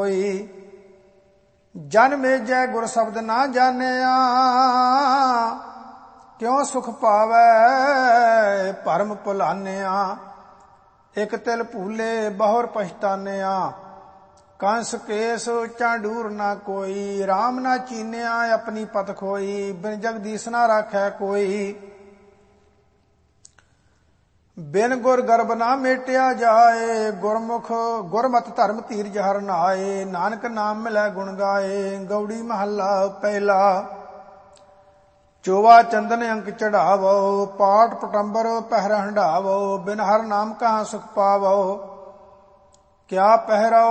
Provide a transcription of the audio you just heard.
होई। जन मेजै गुर शब्द ना जानिया, क्यों सुख पावै भरम भुलानिया। एक तिल भूले बहुर पछतानिया, कंस केस चांडूर ना कोई। राम ना चीनिया अपनी पत खोई, बिन जगदीश ना राखै कोई। बिन गुर गर्भ ना मेटिया जाए, गुरमुख गुरमत धर्म धीरज हर नाए। नानक नाम मिलै गुण गाए, गौड़ी महला पहला। चोवा चंदन अंक चढ़ावो, पाठ पटंबर पहर हंडावो। बिन हर नाम कहाँ सुख पावो, क्या पहरो